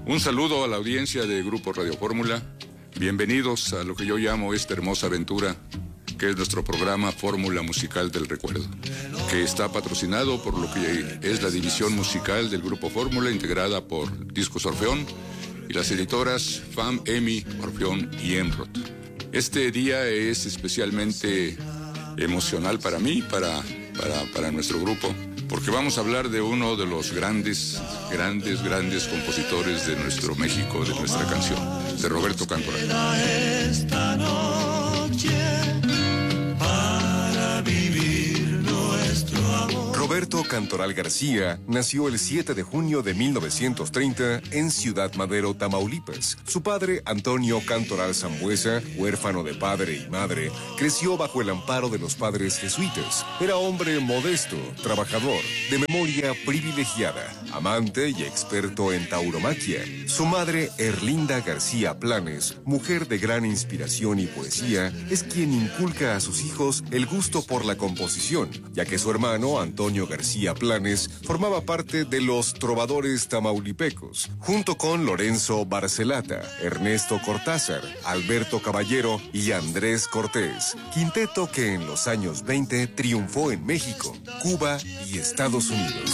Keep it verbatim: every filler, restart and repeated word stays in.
Un saludo a la audiencia de Grupo Radio Fórmula. Bienvenidos a lo que yo llamo esta hermosa aventura, que es nuestro programa Fórmula Musical del Recuerdo, que está patrocinado por lo que es la división musical del Grupo Fórmula, integrada por Discos Orfeón y las editoras F A M, EMI, Orfeón y Emrod. Este día es especialmente emocional para mí, para, para, para nuestro grupo, porque vamos a hablar de uno de los grandes, grandes, grandes compositores de nuestro México, de nuestra canción, de Roberto Cantoral. Esta noche para vivir nuestro amor. Roberto Cantoral García nació el siete de junio de mil novecientos treinta en Ciudad Madero, Tamaulipas. Su padre, Antonio Cantoral Sambuesa, huérfano de padre y madre, creció bajo el amparo de los padres jesuitas. Era hombre modesto, trabajador, de memoria privilegiada, amante y experto en tauromaquia. Su madre, Erlinda García Planes, mujer de gran inspiración y poesía, es quien inculca a sus hijos el gusto por la composición, ya que su hermano, Antonio García Planes, formaba parte de los trovadores tamaulipecos, junto con Lorenzo Barcelata, Ernesto Cortázar, Alberto Caballero y Andrés Cortés, quinteto que en los años veinte triunfó en México, Cuba y Estados Unidos.